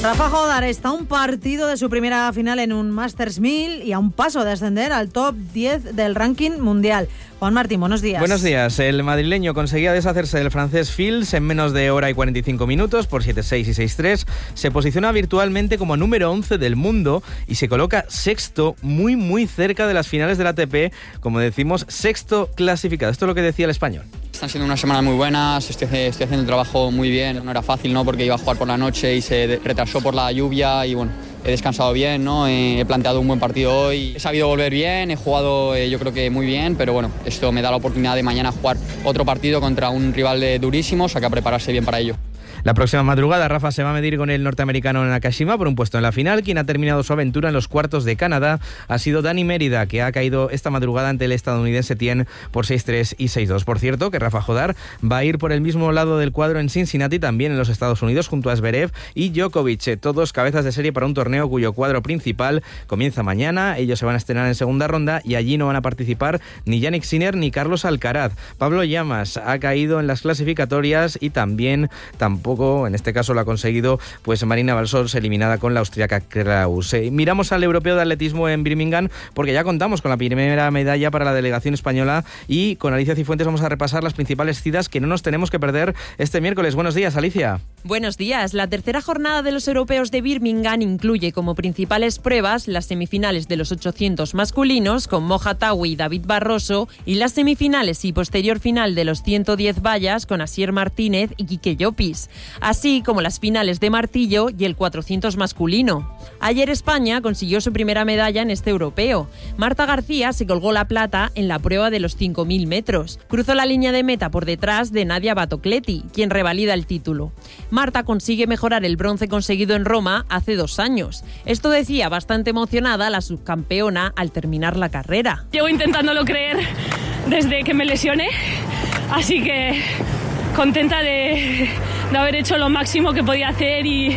Rafa Jodar está a un partido de su primera final en un Masters 1000 y a un paso de ascender al top 10 del ranking mundial. Juan Martín, buenos días. Buenos días. El madrileño conseguía deshacerse del francés Fields en menos de hora y 45 minutos por 7-6 y 6-3. Se posiciona virtualmente como número 11 del mundo y se coloca sexto, muy cerca de las finales del ATP, como decimos, sexto clasificado. Esto es lo que decía el español. Están siendo unas semanas muy buenas, estoy haciendo el trabajo muy bien. No era fácil, ¿no? Porque iba a jugar por la noche y se retrasó por la lluvia y bueno, he descansado bien, ¿no? He planteado un buen partido hoy, he sabido volver bien, he jugado yo creo que muy bien, pero bueno, esto me da la oportunidad de mañana jugar otro partido contra un rival durísimo, o sea que a prepararse bien para ello. La próxima madrugada, Rafa se va a medir con el norteamericano Nakashima por un puesto en la final. Quien ha terminado su aventura en los cuartos de Canadá ha sido Dani Mérida, que ha caído esta madrugada ante el estadounidense Tien por 6-3 y 6-2. Por cierto, que Rafa Jodar va a ir por el mismo lado del cuadro en Cincinnati, también en los Estados Unidos, junto a Zverev y Djokovic, todos cabezas de serie para un torneo cuyo cuadro principal comienza mañana. Ellos se van a estrenar en segunda ronda y allí no van a participar ni Jannik Sinner ni Carlos Alcaraz. Pablo Llamas ha caído en las clasificatorias y tampoco, en este caso lo ha conseguido pues Marina Balsors, eliminada con la austríaca Kraus. Miramos al europeo de atletismo en Birmingham porque ya contamos con la primera medalla para la delegación española y con Alicia Cifuentes vamos a repasar las principales citas que no nos tenemos que perder este miércoles. Buenos días, Alicia. Buenos días. La tercera jornada de los europeos de Birmingham incluye como principales pruebas las semifinales de los 800 masculinos con Moja Tawi y David Barroso y las semifinales y posterior final de los 110 vallas con Asier Martínez y Quique Llopis, así como las finales de martillo y el 400 masculino. Ayer España consiguió su primera medalla en este europeo. Marta García se colgó la plata en la prueba de los 5.000 metros. Cruzó la línea de meta por detrás de Nadia Batocletti, quien revalida el título. Marta consigue mejorar el bronce conseguido en Roma hace 2 años. Esto decía bastante emocionada la subcampeona al terminar la carrera. Llevo intentándolo creer desde que me lesioné, así que contenta de haber hecho lo máximo que podía hacer y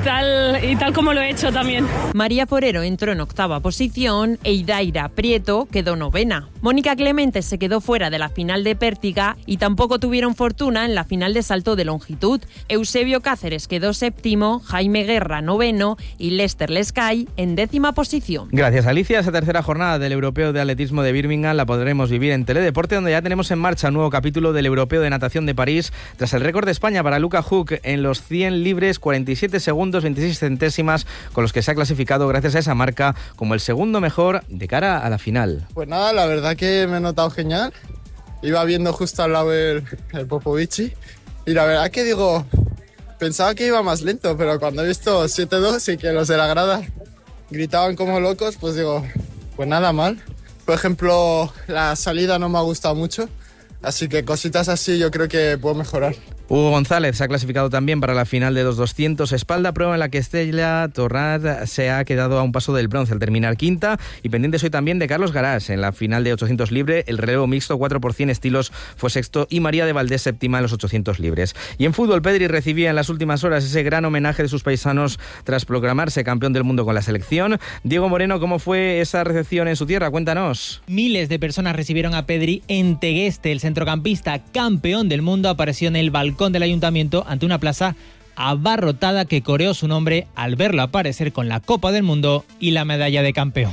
tal como lo he hecho también. María Forero entró en 8ª posición e Idaira Prieto quedó 9ª. Mónica Clemente se quedó fuera de la final de pértiga y tampoco tuvieron fortuna en la final de salto de longitud. Eusebio Cáceres quedó 7º, Jaime Guerra 9º y Lester Lescay en 10ª posición. Gracias, Alicia. Esa tercera jornada del europeo de atletismo de Birmingham la podremos vivir en Teledeporte, donde ya tenemos en marcha un nuevo capítulo del europeo de natación de París tras el récord de España para Luca Hook en los 100 libres, 47 segundos 26 centésimas, con los que se ha clasificado gracias a esa marca como el segundo mejor de cara a la final. Pues nada, la verdad que me he notado genial. Iba viendo justo al lado el Popovici y la verdad que digo, pensaba que iba más lento, pero cuando he visto 7-2 y que los de la grada gritaban como locos, pues digo, pues nada mal. Por ejemplo, la salida no me ha gustado mucho, así que cositas así yo creo que puedo mejorar. Hugo González se ha clasificado también para la final de los 200 espalda, prueba en la que Estella Torrat se ha quedado a un paso del bronce al terminar quinta, y pendientes hoy también de Carlos Garás en la final de 800 libre. El relevo mixto 4x100 estilos fue sexto y María de Valdés séptima en los 800 libres. Y en fútbol, Pedri recibía en las últimas horas ese gran homenaje de sus paisanos tras proclamarse campeón del mundo con la selección. Diego Moreno, ¿cómo fue esa recepción en su tierra? Cuéntanos. Miles de personas recibieron a Pedri en Tegueste. El centrocampista campeón del mundo apareció en el balcón del ayuntamiento ante una plaza abarrotada que coreó su nombre al verlo aparecer con la Copa del Mundo y la medalla de campeón.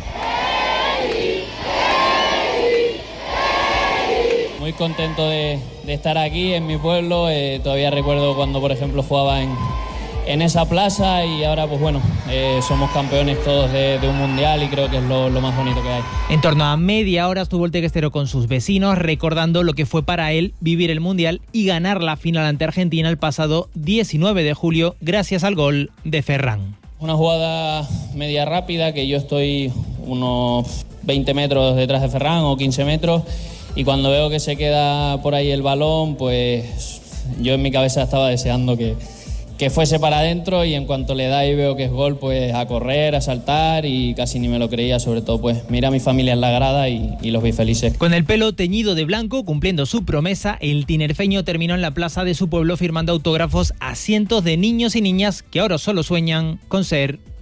Muy contento de estar aquí en mi pueblo. Todavía recuerdo cuando, por ejemplo, jugaba en esa plaza y ahora, pues bueno, somos campeones todos de un mundial y creo que es lo más bonito que hay. En torno a media hora estuvo el teguestero con sus vecinos recordando lo que fue para él vivir el mundial y ganar la final ante Argentina el pasado 19 de julio gracias al gol de Ferran. Una jugada media rápida que yo estoy unos 20 metros detrás de Ferran o 15 metros y cuando veo que se queda por ahí el balón, pues yo en mi cabeza estaba deseando que fuese para adentro y en cuanto le da y veo que es gol, pues a correr, a saltar y casi ni me lo creía, sobre todo pues mira a mi familia en la grada y los vi felices. Con el pelo teñido de blanco, cumpliendo su promesa, el tinerfeño terminó en la plaza de su pueblo firmando autógrafos a cientos de niños y niñas que ahora solo sueñan con ser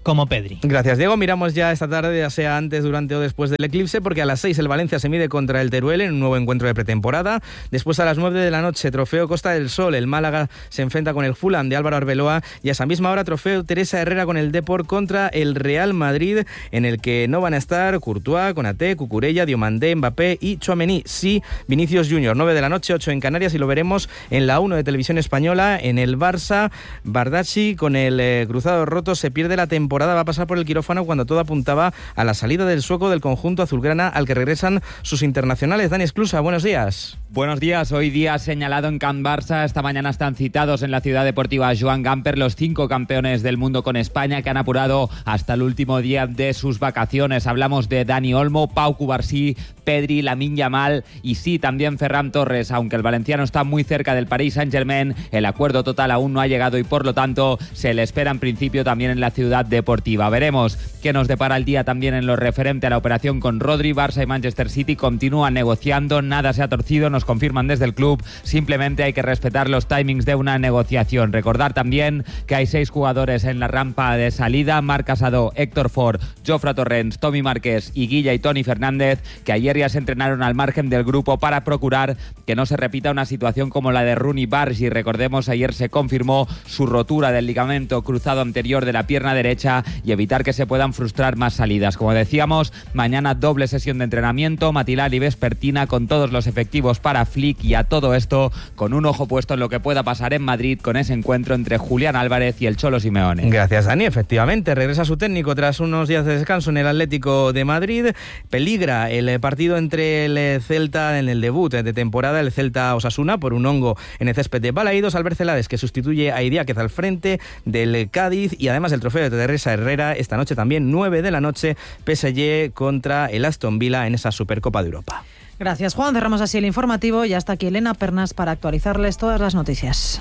como Pedri. Gracias, Diego. Miramos ya esta tarde, ya sea antes, durante o después del eclipse, porque a las 6 el Valencia se mide contra el Teruel en un nuevo encuentro de pretemporada. Después a las 9 de la noche, trofeo Costa del Sol. El Málaga se enfrenta con el Fulham de Álvaro Arbeloa y a esa misma hora trofeo Teresa Herrera con el Depor contra el Real Madrid, en el que no van a estar Courtois, Konaté, Cucurella, Diomandé, Mbappé y Tchouaméni. Sí, Vinicius Junior. 9 de la noche, 8 en Canarias, y lo veremos en la 1 de Televisión Española. En el Barça, Bardacci con el cruzado roto se pierde la temporada, va a pasar por el quirófano cuando todo apuntaba a la salida del sueco del conjunto azulgrana, al que regresan sus internacionales. Dani Esclusa, buenos días. Buenos días. Hoy día señalado en Can Barça. Esta mañana están citados en la ciudad deportiva Joan Gamper los 5 campeones del mundo con España, que han apurado hasta el último día de sus vacaciones. Hablamos de Dani Olmo, Pau Cubarsí, Pedri, Lamine Yamal y sí, también Ferran Torres. Aunque el valenciano está muy cerca del Paris Saint-Germain, el acuerdo total aún no ha llegado y por lo tanto se le espera en principio también en la ciudad deportiva. Veremos qué nos depara el día también en lo referente a la operación con Rodri. Barça y Manchester City continúan negociando, nada se ha torcido, nos confirman desde el club, simplemente hay que respetar los timings de una negociación. Recordar también que hay 6 jugadores en la rampa de salida: Marc Casado, Héctor Ford, Jofre Torrents, Tommy Márquez y Guilla y Toni Fernández, que ayer ya se entrenaron al margen del grupo para procurar que no se repita una situación como la de Rooney Barge. Y recordemos, ayer se confirmó su rotura del ligamento cruzado anterior de la pierna derecha y evitar que se puedan frustrar más salidas. Como decíamos, mañana doble sesión de entrenamiento matinal y vespertina con todos los efectivos para Flick, y a todo esto con un ojo puesto en lo que pueda pasar en Madrid con ese encuentro entre Julián Álvarez y el Cholo Simeone. Gracias, Dani. Efectivamente, regresa su técnico tras unos días de descanso en el Atlético de Madrid. Peligra el partido entre el Celta en el debut de temporada, el Celta-Osasuna, por un hongo en el césped de Balaídos. Albert Celades, que sustituye a Idiáquez al frente del Cádiz, y además el trofeo de Teresa Herrera esta noche también, 9 de la noche, PSG contra el Aston Villa en esa Supercopa de Europa. Gracias, Juan. Cerramos así el informativo y hasta aquí Elena Pernas para actualizarles todas las noticias.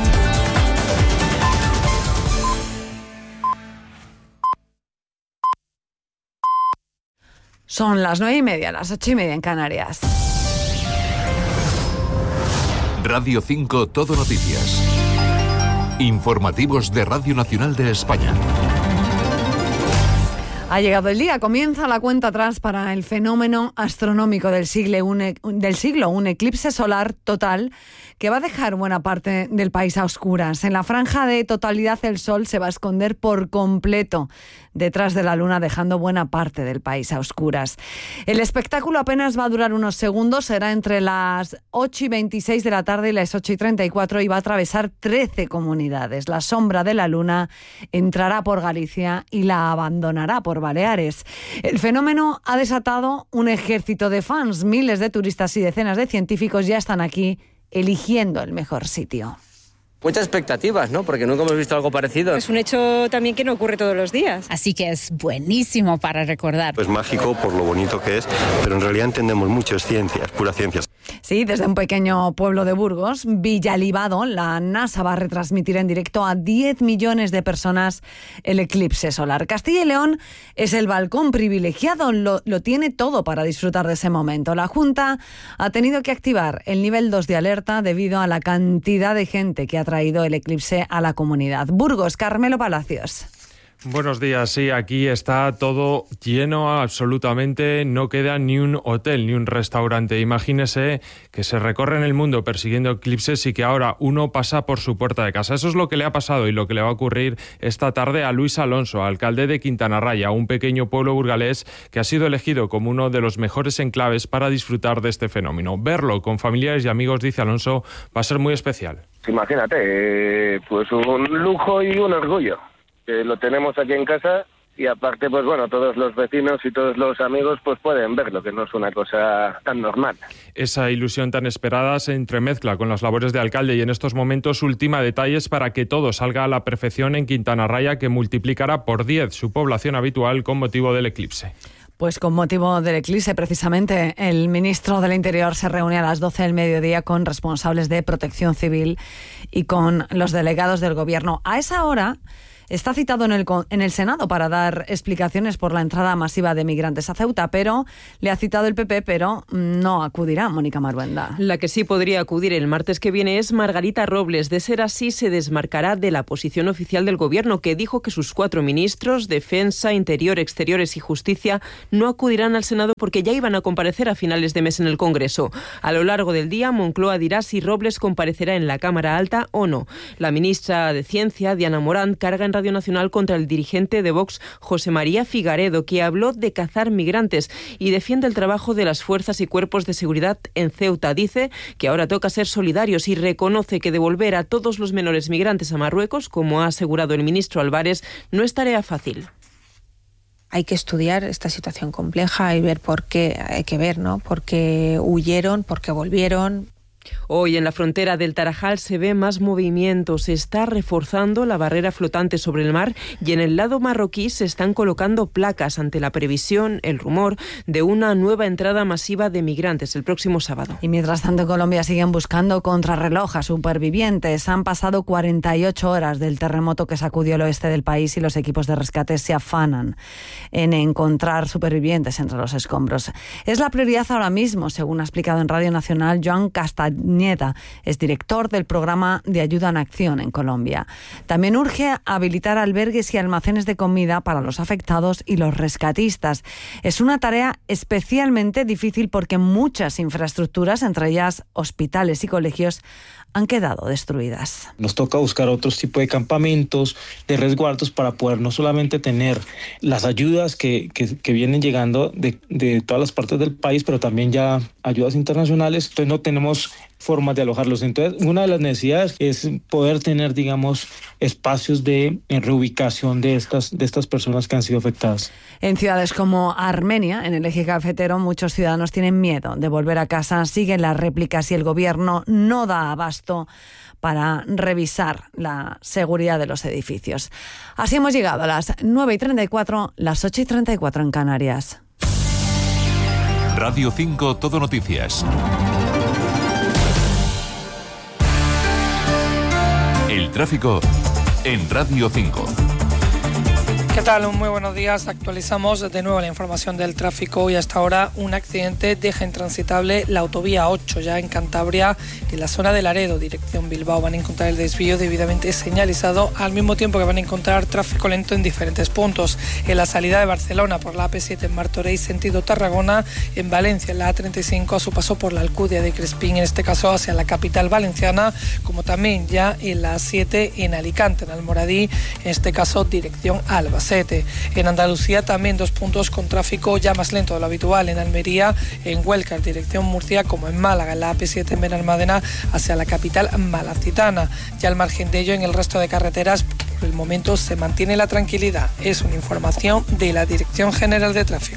Son las 9:30, las 8:30 en Canarias. Radio 5 Todo Noticias. Informativos de Radio Nacional de España. Ha llegado el día, comienza la cuenta atrás para el fenómeno astronómico del siglo, un eclipse solar total que va a dejar buena parte del país a oscuras. En la franja de totalidad el sol se va a esconder por completo detrás de la luna, dejando buena parte del país a oscuras. El espectáculo apenas va a durar unos segundos, será entre las 8:26 de la tarde y las 8:34 y va a atravesar 13 comunidades. La sombra de la luna entrará por Galicia y la abandonará por Baleares. El fenómeno ha desatado un ejército de fans. Miles de turistas y decenas de científicos ya están aquí eligiendo el mejor sitio. Muchas expectativas, ¿no? Porque nunca hemos visto algo parecido. Es un hecho también que no ocurre todos los días. Así que es buenísimo para recordar. Es mágico por lo bonito que es, pero en realidad entendemos mucho, es ciencia, es pura ciencia. Sí, desde un pequeño pueblo de Burgos, Villalibado, la NASA va a retransmitir en directo a 10 millones de personas el eclipse solar. Castilla y León es el balcón privilegiado, lo tiene todo para disfrutar de ese momento. La Junta ha tenido que activar el nivel 2 de alerta debido a la cantidad de gente que ha traído el eclipse a la comunidad. Burgos, Carmelo Palacios. Buenos días, sí, aquí está todo lleno absolutamente, no queda ni un hotel ni un restaurante. Imagínese que se recorre en el mundo persiguiendo eclipses y que ahora uno pasa por su puerta de casa. Eso es lo que le ha pasado y lo que le va a ocurrir esta tarde a Luis Alonso, alcalde de Quintana Raya, un pequeño pueblo burgalés que ha sido elegido como uno de los mejores enclaves para disfrutar de este fenómeno. Verlo con familiares y amigos, dice Alonso, va a ser muy especial. Imagínate, pues un lujo y un orgullo. Que lo tenemos aquí en casa y aparte, pues bueno, todos los vecinos y todos los amigos pues pueden verlo, que no es una cosa tan normal. Esa ilusión tan esperada se entremezcla con las labores de alcalde y en estos momentos ultima detalles para que todo salga a la perfección en Quintana Raya, que multiplicará por 10 su población habitual con motivo del eclipse. Pues con motivo del eclipse, precisamente, el ministro del Interior se reúne a las 12 del mediodía con responsables de Protección Civil y con los delegados del Gobierno. A esa hora, está citado en el Senado para dar explicaciones por la entrada masiva de migrantes a Ceuta, pero le ha citado el PP, pero no acudirá Mónica Maruenda. La que sí podría acudir el martes que viene es Margarita Robles. De ser así, se desmarcará de la posición oficial del Gobierno, que dijo que sus 4 ministros, Defensa, Interior, Exteriores y Justicia, no acudirán al Senado porque ya iban a comparecer a finales de mes en el Congreso. A lo largo del día, Moncloa dirá si Robles comparecerá en la Cámara Alta o no. La ministra de Ciencia, Diana Morant, carga en Radio Nacional contra el dirigente de Vox, José María Figaredo, que habló de cazar migrantes y defiende el trabajo de las fuerzas y cuerpos de seguridad en Ceuta. Dice que ahora toca ser solidarios y reconoce que devolver a todos los menores migrantes a Marruecos, como ha asegurado el ministro Álvarez, no es tarea fácil. Hay que estudiar esta situación compleja y ver por qué, hay que ver, ¿no? Por qué huyeron, por qué volvieron. Hoy en la frontera del Tarajal se ve más movimiento, se está reforzando la barrera flotante sobre el mar y en el lado marroquí se están colocando placas ante la previsión, el rumor, de una nueva entrada masiva de migrantes el próximo sábado. Y mientras tanto en Colombia siguen buscando contrarreloj a supervivientes. Han pasado 48 horas del terremoto que sacudió el oeste del país y los equipos de rescate se afanan en encontrar supervivientes entre los escombros. Es la prioridad ahora mismo, según ha explicado en Radio Nacional Joan Castañeda, es director del programa de ayuda en acción en Colombia. También urge habilitar albergues y almacenes de comida para los afectados y los rescatistas. Es una tarea especialmente difícil porque muchas infraestructuras, entre ellas hospitales y colegios, han quedado destruidas. Nos toca buscar otros tipos de campamentos, de resguardos para poder no solamente tener las ayudas que vienen llegando de todas las partes del país, pero también ya ayudas internacionales. Entonces no tenemos formas de alojarlos. Entonces, una de las necesidades es poder tener, digamos, espacios de reubicación de estas personas que han sido afectadas. En ciudades como Armenia, en el eje cafetero, muchos ciudadanos tienen miedo de volver a casa, siguen las réplicas y el gobierno no da abasto para revisar la seguridad de los edificios. Así hemos llegado a las 9:34, las 8:34 en Canarias. Radio 5 Todo Noticias. El tráfico en Radio 5. ¿Qué tal? Muy buenos días. Actualizamos de nuevo la información del tráfico y hasta ahora un accidente deja intransitable la autovía 8 ya en Cantabria, en la zona de Laredo, dirección Bilbao. Van a encontrar el desvío debidamente señalizado al mismo tiempo que van a encontrar tráfico lento en diferentes puntos. En la salida de Barcelona por la AP7 en Martorell, sentido Tarragona, en Valencia en la A35 a su paso por la Alcudia de Crespín, en este caso hacia la capital valenciana, como también ya en la A7 en Alicante, en Almoradí, en este caso dirección Albacete. En Andalucía también 2 puntos con tráfico ya más lento de lo habitual, en Almería, en Huelca, dirección Murcia, como en Málaga, en la AP7 en Benalmádena hacia la capital malacitana. Ya al margen de ello, en el resto de carreteras, por el momento se mantiene la tranquilidad. Es una información de la Dirección General de Tráfico.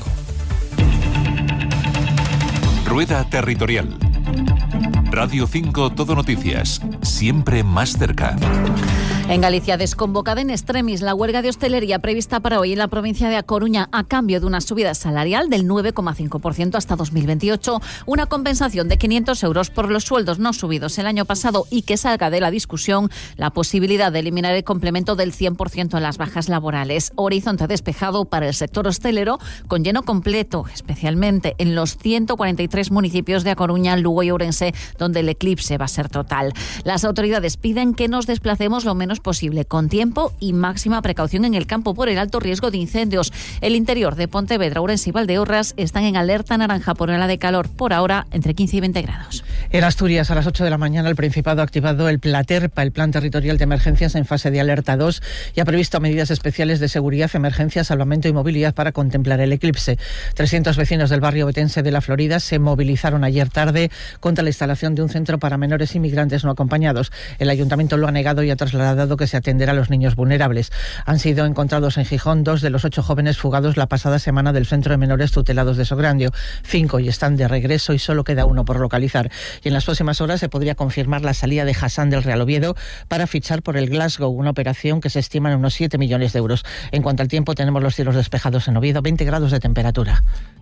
Rueda Territorial. Radio 5 Todo Noticias. Siempre más cerca. En Galicia, desconvocada en extremis la huelga de hostelería prevista para hoy en la provincia de A Coruña a cambio de una subida salarial del 9,5% hasta 2028, una compensación de 500 euros por los sueldos no subidos el año pasado y que salga de la discusión la posibilidad de eliminar el complemento del 100% en las bajas laborales. Horizonte despejado para el sector hostelero con lleno completo, especialmente en los 143 municipios de A Coruña, Lugo y Ourense, donde el eclipse va a ser total. Las autoridades piden que nos desplacemos lo menos posible, con tiempo y máxima precaución en el campo por el alto riesgo de incendios. El interior de Pontevedra, Ourense y Valdeorras están en alerta naranja por ola de calor, por ahora entre 15 y 20 grados. En Asturias, a las 8 de la mañana, el Principado ha activado el PLATERPA, el Plan Territorial de Emergencias en fase de alerta 2, y ha previsto medidas especiales de seguridad, emergencia, salvamento y movilidad para contemplar el eclipse. 300 vecinos del barrio betense de La Florida se movilizaron ayer tarde contra la instalación de un centro para menores inmigrantes no acompañados. El ayuntamiento lo ha negado y ha trasladado que se atenderá a los niños vulnerables. Han sido encontrados en Gijón 2 de los 8 jóvenes fugados la pasada semana del Centro de Menores Tutelados de Sograndio. 5 y están de regreso y solo queda 1 por localizar. Y en las próximas horas se podría confirmar la salida de Hassan del Real Oviedo para fichar por el Glasgow, una operación que se estima en unos 7 millones de euros. En cuanto al tiempo, tenemos los cielos despejados en Oviedo, 20 grados de temperatura.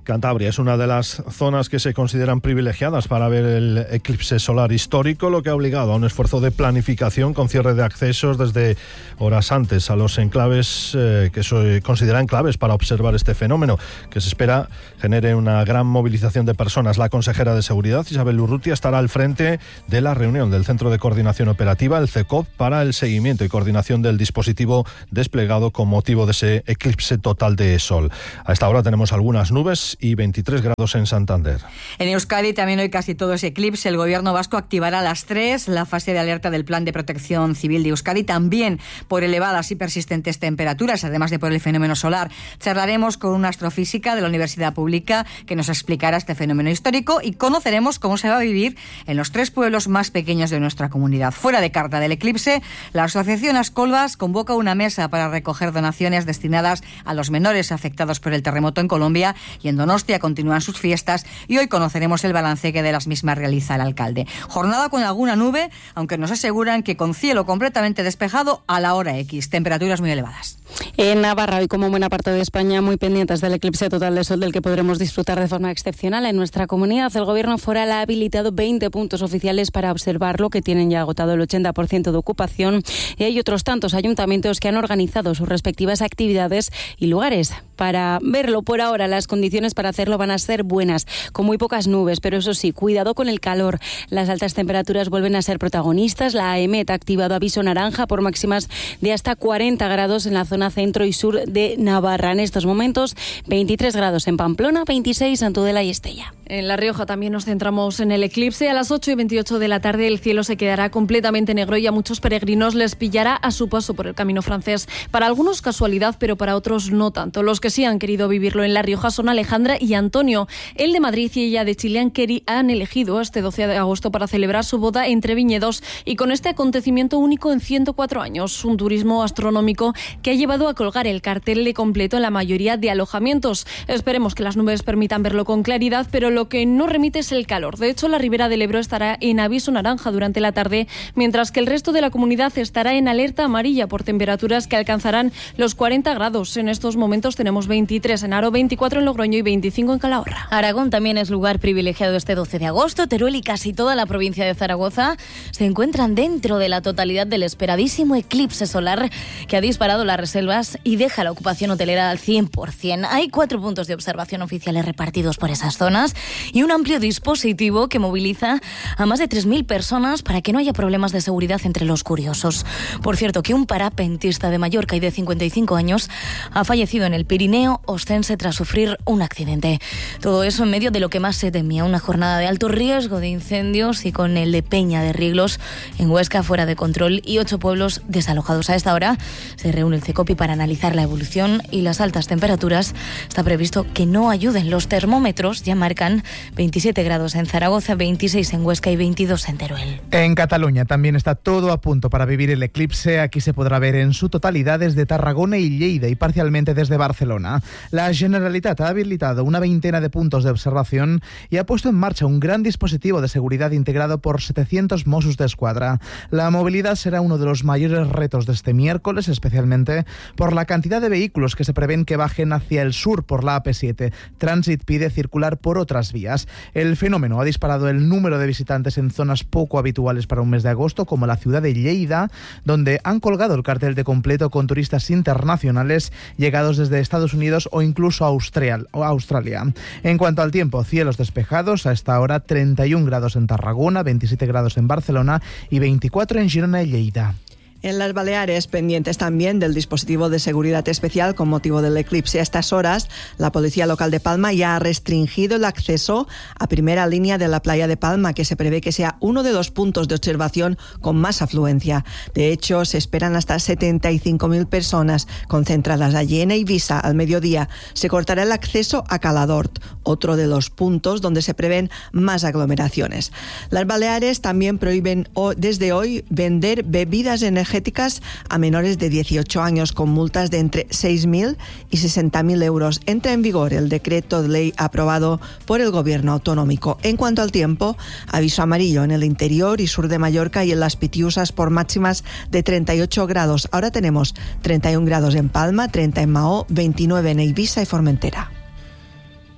Cantabria es una de las zonas que se consideran privilegiadas para ver el eclipse solar histórico, lo que ha obligado a un esfuerzo de planificación con cierre de accesos desde horas antes a los enclaves que se consideran claves para observar este fenómeno, que se espera genere una gran movilización de personas. La consejera de Seguridad, Isabel Urrutia, estará al frente de la reunión del Centro de Coordinación Operativa, el CECOP, para el seguimiento y coordinación del dispositivo desplegado con motivo de ese eclipse total de sol. A esta hora tenemos algunas nubes y 23 grados en Santander. En Euskadi también hoy casi todo es eclipse. El gobierno vasco activará a las 3 la fase de alerta del Plan de Protección Civil de Euskadi, también por elevadas y persistentes temperaturas, además de por el fenómeno solar. Charlaremos con una astrofísica de la Universidad Pública que nos explicará este fenómeno histórico y conoceremos cómo se va a vivir en los 3 pueblos más pequeños de nuestra comunidad. Fuera de carta del eclipse, la Asociación Ascolbas convoca una mesa para recoger donaciones destinadas a los menores afectados por el terremoto en Colombia, y en Donostia continúan sus fiestas y hoy conoceremos el balance que de las mismas realiza el alcalde. Jornada con alguna nube, aunque nos aseguran que con cielo completamente despejado a la hora X. Temperaturas muy elevadas. En Navarra, hoy como buena parte de España, muy pendientes del eclipse total de sol del que podremos disfrutar de forma excepcional en nuestra comunidad. El gobierno foral ha habilitado 20 puntos oficiales para observarlo, que tienen ya agotado el 80% de ocupación, y hay otros tantos ayuntamientos que han organizado sus respectivas actividades y lugares para verlo. Por ahora, las condiciones para hacerlo van a ser buenas, con muy pocas nubes, pero eso sí, cuidado con el calor. Las altas temperaturas vuelven a ser protagonistas. La AEMET ha activado aviso naranja por máximas de hasta 40 grados en la zona centro y sur de Navarra. En estos momentos, 23 grados en Pamplona, 26 en Tudela y Estella. En La Rioja también nos centramos en el eclipse. A las 8:28 de la tarde el cielo se quedará completamente negro y a muchos peregrinos les pillará a su paso por el camino francés. Para algunos casualidad, pero para otros no tanto. Los que sí han querido vivirlo en La Rioja son Alejandra y Antonio. Él de Madrid y ella de Chile han elegido este 12 de agosto para celebrar su boda entre viñedos y con este acontecimiento único en 104 años. Un turismo astronómico que ha llevado a colgar el cartel de completo en la mayoría de alojamientos. Esperemos que las nubes permitan verlo con claridad, pero lo que no remite es el calor. De hecho, la Ribera del Ebro estará en aviso naranja durante la tarde, mientras que el resto de la comunidad estará en alerta amarilla por temperaturas que alcanzarán los 40 grados. En estos momentos tenemos 23 en Aro, 24 en Logroño y 25 en Calahorra. Aragón también es lugar privilegiado este 12 de agosto. Teruel y casi toda la provincia de Zaragoza se encuentran dentro de la totalidad del esperadísimo eclipse solar que ha disparado las reservas y deja la ocupación hotelera al 100%. Hay 4 puntos de observación oficiales repartidos por esas zonas y un amplio dispositivo que moviliza a más de 3.000 personas para que no haya problemas de seguridad entre los curiosos. Por cierto, que un parapentista de Mallorca y de 55 años ha fallecido en el Pirineo Ostense tras sufrir un accidente. Todo eso en medio de lo que más se temía, una jornada de alto riesgo de incendios y con el de Peña de Rieglos en Huesca fuera de control y 8 pueblos desalojados. A esta hora se reúne el CECOPI para analizar la evolución y las altas temperaturas. Está previsto que no ayuden. Los termómetros ya marcan 27 grados en Zaragoza, 26 en Huesca y 22 en Teruel. En Cataluña también está todo a punto para vivir el eclipse. Aquí se podrá ver en su totalidad desde Tarragona y Lleida y parcialmente desde Barcelona. La Generalitat ha habilitado una veintena de puntos de observación y ha puesto en marcha un gran dispositivo de seguridad integrado por 700 Mossos d'Esquadra. La movilidad será uno de los mayores retos de este miércoles, especialmente por la cantidad de vehículos que se prevén que bajen hacia el sur por la AP7. Transit pide circular por otras vías. El fenómeno ha disparado el número de visitantes en zonas poco habituales para un mes de agosto, como la ciudad de Lleida, donde han colgado el cartel de completo con turistas internacionales llegados desde Estados Unidos o incluso Australia. En cuanto al tiempo, cielos despejados, a esta hora 31 grados en Tarragona, 27 grados en Barcelona y 24 en Girona y Lleida. En las Baleares, pendientes también del dispositivo de seguridad especial con motivo del eclipse. A estas horas, la Policía Local de Palma ya ha restringido el acceso a primera línea de la playa de Palma, que se prevé que sea uno de los puntos de observación con más afluencia. De hecho, se esperan hasta 75.000 personas concentradas allí. En Eivissa, al mediodía, se cortará el acceso a Caladort, otro de los puntos donde se prevén más aglomeraciones. Las Baleares también prohíben desde hoy vender bebidas energéticas a menores de 18 años con multas de entre 6.000 y 60.000 euros. Entra en vigor el decreto de ley aprobado por el Gobierno autonómico. En cuanto al tiempo, aviso amarillo en el interior y sur de Mallorca y en las Pitiusas por máximas de 38 grados. Ahora tenemos 31 grados en Palma, 30 en Mahó, 29 en Eivissa y Formentera.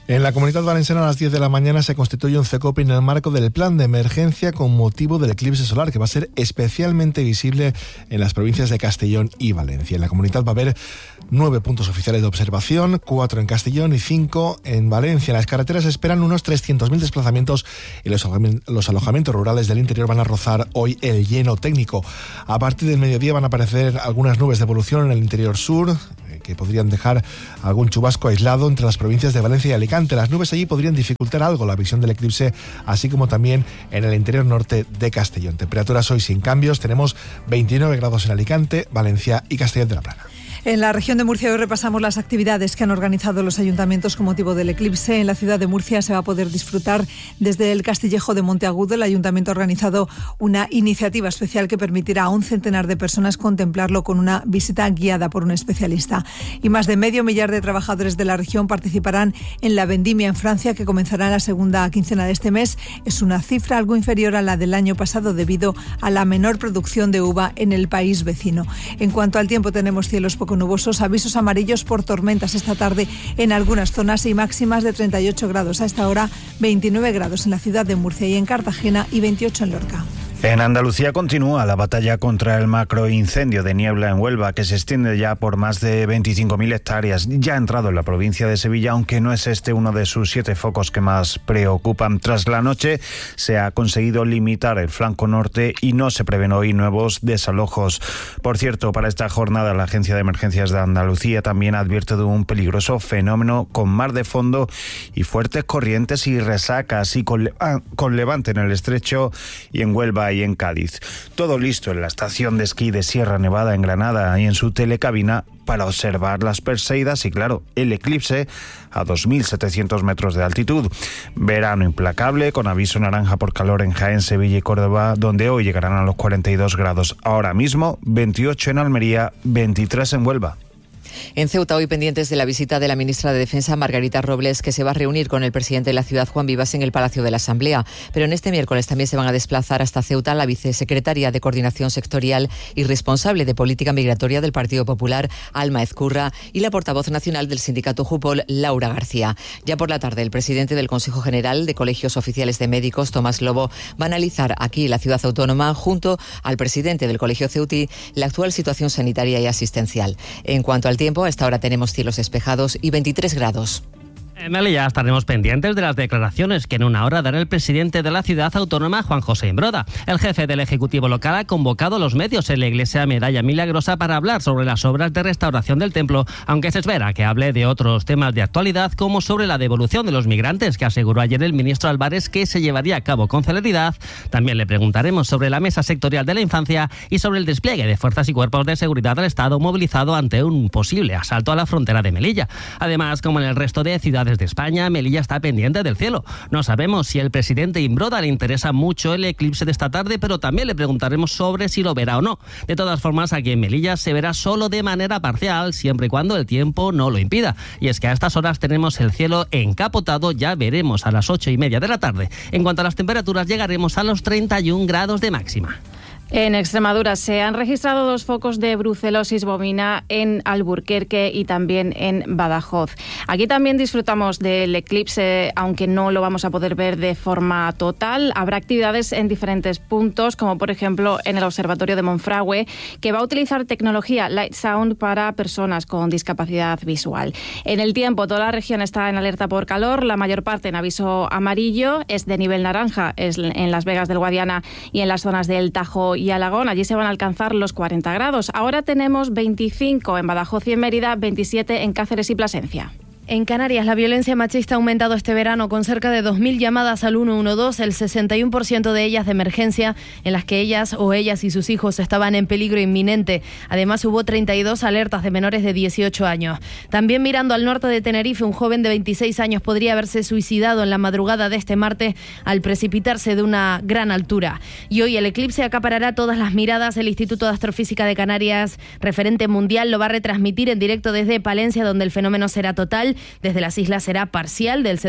En la Comunidad Valenciana a las 10 de la mañana se constituye un CECOPI en el marco del plan de emergencia con motivo del eclipse solar, que va a ser especialmente visible en las provincias de Castellón y Valencia. En la comunidad va a haber 9 puntos oficiales de observación, 4 en Castellón y 5 en Valencia. En las carreteras se esperan unos 300.000 desplazamientos y los alojamientos rurales del interior van a rozar hoy el lleno técnico. A partir del mediodía van a aparecer algunas nubes de evolución en el interior sur, que podrían dejar algún chubasco aislado entre las provincias de Valencia y Alicante. Las nubes allí podrían dificultar algo la visión del eclipse, así como también en el interior norte de Castellón. Temperaturas hoy sin cambios, tenemos 29 grados en Alicante, Valencia y Castellón de la Plana. En la región de Murcia hoy repasamos las actividades que han organizado los ayuntamientos con motivo del eclipse. En la ciudad de Murcia se va a poder disfrutar desde el Castillejo de Monteagudo. El ayuntamiento ha organizado una iniciativa especial que permitirá a un centenar de personas contemplarlo con una visita guiada por un especialista. Y más de 500.000 de trabajadores de la región participarán en la vendimia en Francia, que comenzará en la segunda quincena de este mes. Es una cifra algo inferior a la del año pasado debido a la menor producción de uva en el país vecino. En cuanto al tiempo, tenemos cielos poco nubosos, avisos amarillos por tormentas esta tarde en algunas zonas y máximas de 38 grados. A esta hora 29 grados en la ciudad de Murcia y en Cartagena y 28 en Lorca. En Andalucía continúa la batalla contra el macroincendio de niebla en Huelva, que se extiende ya por más de 25.000 hectáreas. Ya ha entrado en la provincia de Sevilla, aunque no es este uno de sus 7 focos que más preocupan. Tras la noche se ha conseguido limitar el flanco norte y no se prevén hoy nuevos desalojos. Por cierto, para esta jornada la Agencia de Emergencias de Andalucía también advierte de un peligroso fenómeno con mar de fondo y fuertes corrientes y resacas, y con levante en el estrecho y en Huelva y en Cádiz. Todo listo en la estación de esquí de Sierra Nevada en Granada y en su telecabina para observar las Perseidas y, claro, el eclipse a 2.700 metros de altitud. Verano implacable, con aviso naranja por calor en Jaén, Sevilla y Córdoba, donde hoy llegarán a los 42 grados. Ahora mismo, 28 en Almería, 23 en Huelva. En Ceuta, hoy pendientes de la visita de la ministra de Defensa, Margarita Robles, que se va a reunir con el presidente de la ciudad, Juan Vivas, en el Palacio de la Asamblea. Pero en este miércoles también se van a desplazar hasta Ceuta la vicesecretaria de Coordinación Sectorial y responsable de Política Migratoria del Partido Popular, Alma Ezcurra, y la portavoz nacional del sindicato Jupol, Laura García. Ya por la tarde, el presidente del Consejo General de Colegios Oficiales de Médicos, Tomás Lobo, va a analizar aquí en la ciudad autónoma, junto al presidente del Colegio Ceutí, la actual situación sanitaria y asistencial. En cuanto al tiempo, a esta hora tenemos cielos despejados y 23 grados. En Melilla estaremos pendientes de las declaraciones que en una hora dará el presidente de la ciudad autónoma, Juan José Imbroda. El jefe del Ejecutivo local ha convocado a los medios en la iglesia Medalla Milagrosa para hablar sobre las obras de restauración del templo, aunque se espera que hable de otros temas de actualidad, como sobre la devolución de los migrantes, que aseguró ayer el ministro Álvarez que se llevaría a cabo con celeridad. También le preguntaremos sobre la mesa sectorial de la infancia y sobre el despliegue de fuerzas y cuerpos de seguridad del Estado movilizado ante un posible asalto a la frontera de Melilla. Además, como en el resto de ciudades de España, Melilla está pendiente del cielo. No sabemos si al presidente Imbroda le interesa mucho el eclipse de esta tarde, pero también le preguntaremos sobre si lo verá o no. De todas formas, aquí en Melilla se verá solo de manera parcial, siempre y cuando el tiempo no lo impida. Y es que a estas horas tenemos el cielo encapotado, ya veremos a las 8:30 de la tarde. En cuanto a las temperaturas, llegaremos a los 31 grados de máxima. En Extremadura se han registrado 2 focos de brucelosis bovina en Alburquerque y también en Badajoz. Aquí también disfrutamos del eclipse, aunque no lo vamos a poder ver de forma total. Habrá actividades en diferentes puntos, como por ejemplo en el Observatorio de Monfragüe, que va a utilizar tecnología Light Sound para personas con discapacidad visual. En el tiempo, toda la región está en alerta por calor, la mayor parte en aviso amarillo, es de nivel naranja, es en Las Vegas del Guadiana y en las zonas del Tajo y Alagón. Allí se van a alcanzar los 40 grados. Ahora tenemos 25 en Badajoz y en Mérida, 27 en Cáceres y Plasencia. En Canarias, la violencia machista ha aumentado este verano con cerca de 2.000 llamadas al 112, el 61% de ellas de emergencia, en las que ellas y sus hijos estaban en peligro inminente. Además, hubo 32 alertas de menores de 18 años. También mirando al norte de Tenerife, un joven de 26 años podría haberse suicidado en la madrugada de este martes al precipitarse de una gran altura. Y hoy el eclipse acaparará todas las miradas. El Instituto de Astrofísica de Canarias, referente mundial, lo va a retransmitir en directo desde Palencia, donde el fenómeno será total. Desde las islas será parcial, del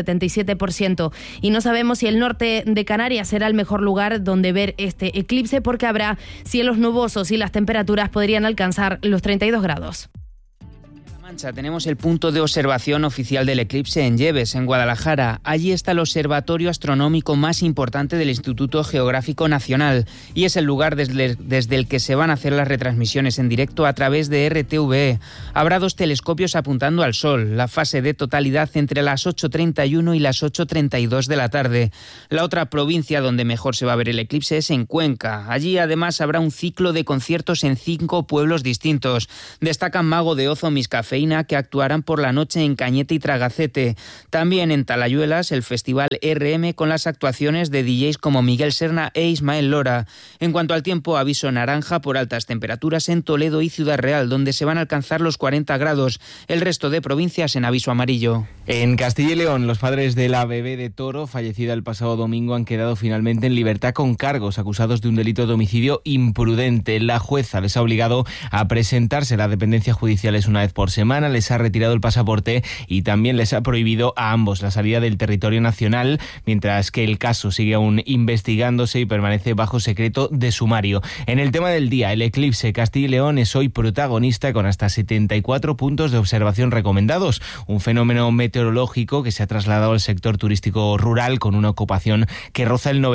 77%. Y no sabemos si el norte de Canarias será el mejor lugar donde ver este eclipse, porque habrá cielos nubosos y las temperaturas podrían alcanzar los 32 grados. Tenemos el punto de observación oficial del eclipse en Lleves, en Guadalajara. Allí está el observatorio astronómico más importante del Instituto Geográfico Nacional y es el lugar desde el que se van a hacer las retransmisiones en directo a través de RTVE. Habrá 2 telescopios apuntando al Sol, la fase de totalidad entre las 8:31 y las 8:32 de la tarde. La otra provincia donde mejor se va a ver el eclipse es en Cuenca. Allí además habrá un ciclo de conciertos en 5 pueblos distintos. Destacan Mago de Oz o Miscafeína, que actuarán por la noche en Cañete y Tragacete. También en Talayuelas el festival RM con las actuaciones de DJs como Miguel Serna e Ismael Lora. En cuanto al tiempo, aviso naranja por altas temperaturas en Toledo y Ciudad Real, donde se van a alcanzar los 40 grados. El resto de provincias en aviso amarillo. En Castilla y León, los padres de la bebé de Toro, fallecida el pasado domingo, han quedado finalmente en libertad con cargos, acusados de un delito de homicidio imprudente. La jueza les ha obligado a presentarse a las dependencias judiciales una vez por semana, les ha retirado el pasaporte y también les ha prohibido a ambos la salida del territorio nacional, mientras que el caso sigue aún investigándose y permanece bajo secreto de sumario. En el tema del día, el eclipse, Castilla y León es hoy protagonista con hasta 74 puntos de observación recomendados, un fenómeno meteorológico que se ha trasladado al sector turístico rural con una ocupación que roza el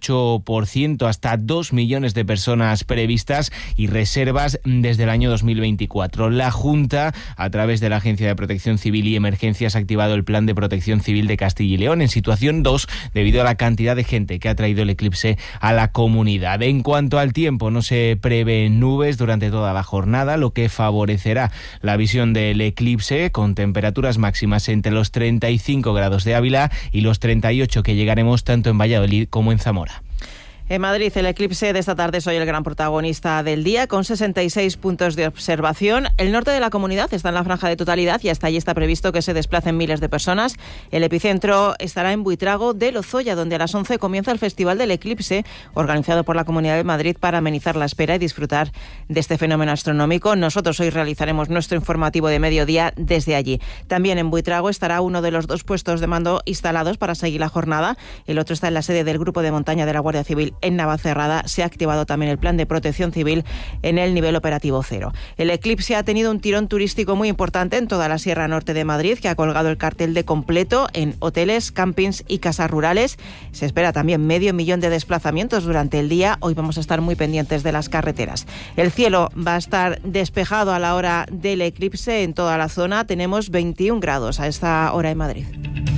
98%, hasta 2 millones de personas previstas y reservas desde el año 2024. La Junta, a través de la Agencia de Protección Civil y Emergencias, ha activado el Plan de Protección Civil de Castilla y León en situación 2 debido a la cantidad de gente que ha traído el eclipse a la comunidad. En cuanto al tiempo, no se prevén nubes durante toda la jornada, lo que favorecerá la visión del eclipse con temperaturas máximas entre los 35 grados de Ávila y los 38 que llegaremos tanto en Valladolid como en Zamora. En Madrid, el eclipse de esta tarde es hoy el gran protagonista del día, con 66 puntos de observación. El norte de la comunidad está en la franja de totalidad y hasta allí está previsto que se desplacen miles de personas. El epicentro estará en Buitrago de Lozoya, donde a las 11 comienza el Festival del Eclipse, organizado por la Comunidad de Madrid para amenizar la espera y disfrutar de este fenómeno astronómico. Nosotros hoy realizaremos nuestro informativo de mediodía desde allí. También en Buitrago estará uno de los 2 puestos de mando instalados para seguir la jornada. El otro está en la sede del Grupo de Montaña de la Guardia Civil en Navacerrada. Se ha activado también el plan de protección civil en el nivel operativo 0. El eclipse ha tenido un tirón turístico muy importante en toda la Sierra Norte de Madrid, que ha colgado el cartel de completo en hoteles, campings y casas rurales. Se espera también 500.000 de desplazamientos durante el día. Hoy vamos a estar muy pendientes de las carreteras. El cielo va a estar despejado a la hora del eclipse en toda la zona. Tenemos 21 grados a esta hora en Madrid.